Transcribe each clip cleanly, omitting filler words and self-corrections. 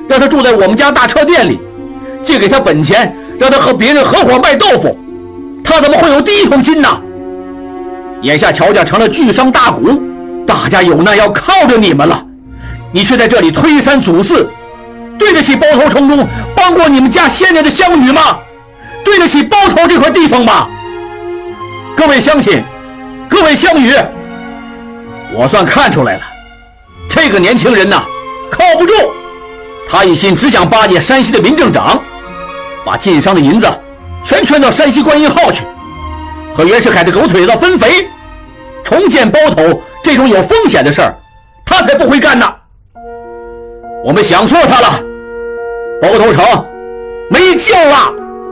让他住在我们家大车店里，借给他本钱，让他和别人合伙卖豆腐，他怎么会有第一桶金呢？眼下乔家成了巨商大贾，大家有难要靠着你们了，你却在这里推三阻四，对得起包头城中帮过你们家先人的项羽吗？对得起包头这块地方吗？各位乡亲，各位项羽，我算看出来了，这个年轻人呐，靠不住，他一心只想巴结山西的民政长，把晋商的银子全圈到山西观音号去，和袁世凯的狗腿子分肥，重建包头这种有风险的事儿，他才不会干呢。我们想错他了，包头城没救了，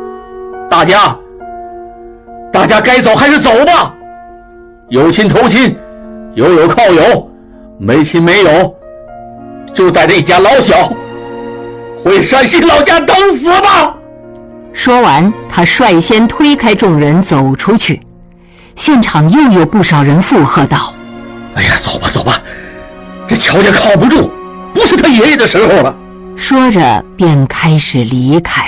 大家该走还是走吧，有亲投亲，有友靠友，没亲没友，就带着一家老小回山西老家等死吧。 说完，他率先推开众人走出去，现场又有不少人附和道： 哎呀，走吧走吧，这乔家靠不住，不是他爷爷的时候了。 说着便开始离开。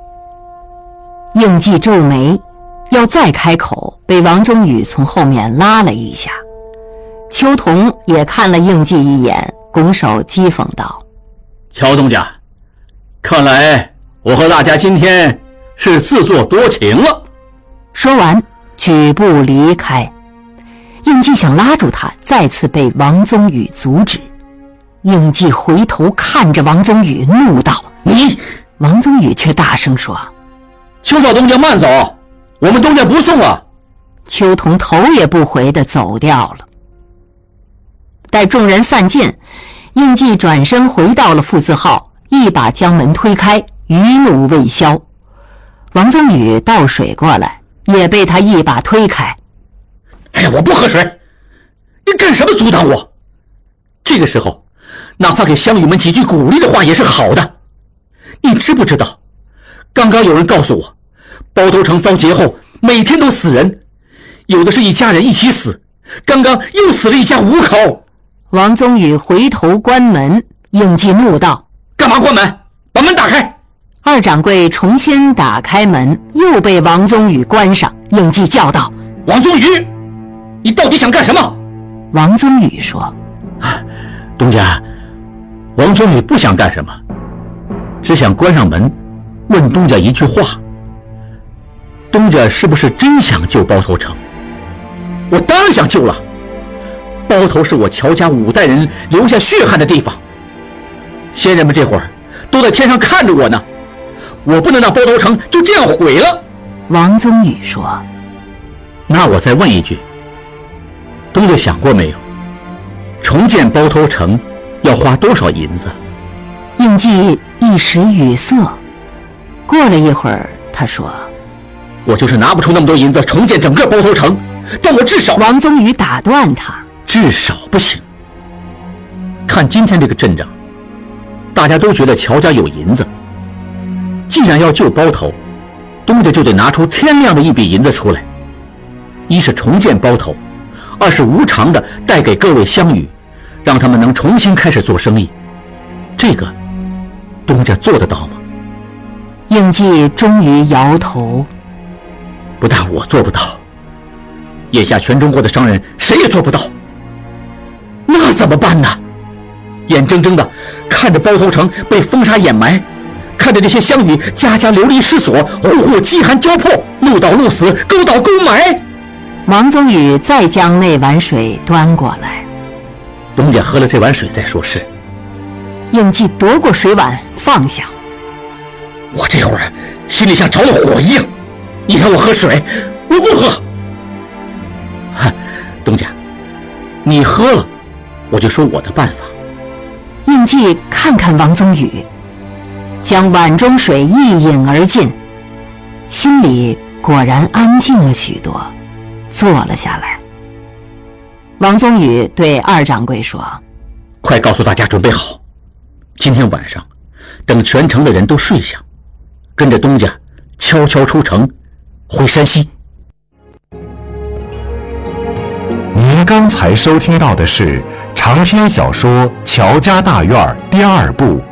应季皱眉，要再开口，被王宗宇从后面拉了一下。邱同也看了应季一眼，拱手讥讽道： 乔东家，看来我和大家今天是自作多情了。 说完举步离开。应季想拉住他，再次被王宗宇阻止。应季回头看着王宗宇，怒道： 你！ 王宗宇却大声说： 邱少东家慢走，我们东家不送啊。 邱同头也不回地走掉了。待众人散尽，应季转身回到了父子号，一把将门推开，余怒未消。王宗宇倒水过来，也被他一把推开。 哎呀，我不喝水，你干什么阻挡我？这个时候哪怕给乡羽们几句鼓励的话也是好的。你知不知道，刚刚有人告诉我，包头城遭劫后每天都死人，有的是一家人一起死，刚刚又死了一家5口。 王宗宇回头关门，应季怒道： 干嘛关门？把门打开。 二掌柜重新打开门，又被王宗宇关上。应季叫道： 王宗宇，你到底想干什么？ 王宗宇说： 东家，王宗宇不想干什么，只想关上门问东家一句话，东家是不是真想救包头城？我当然想救了，包头是我乔家5代人留下血汗的地方，先人们这会儿都在天上看着我呢，我不能让包头城就这样毁了。 王宗宇说： 那我再问一句，东家想过没有，重建包头城要花多少银子？ 应季一时语塞，过了一会儿他说： 我就是拿不出那么多银子重建整个包头城，但我至少…… 王宗宇打断他： 至少不行。看今天这个阵仗，大家都觉得乔家有银子，既然要救包头，东家就得拿出天量的一笔银子出来，一是重建包头，二是无偿的带给各位乡羽，让他们能重新开始做生意。这个东家做得到吗？ 应季终于摇头： 不但我做不到，眼下全中国的商人谁也做不到。那怎么办呢？眼睁睁的看着包头城被风沙掩埋，看着这些乡羽家家流离失所，户户饥寒交迫，路倒路死，沟倒沟埋。 王宗宇再将那碗水端过来： 东家喝了这碗水再说事。 应季夺过水碗放下： 我这会儿心里像着了火一样，你让我喝水，我不喝。东家，你喝了，我就说我的办法。 应季看看王宗宇，将碗中水一饮而尽，心里果然安静了许多，坐了下来。王宗宇对二掌柜说： 快告诉大家准备好，今天晚上等全城的人都睡下，跟着东家悄悄出城回山西。 您刚才收听到的是长篇小说《乔家大院》第2部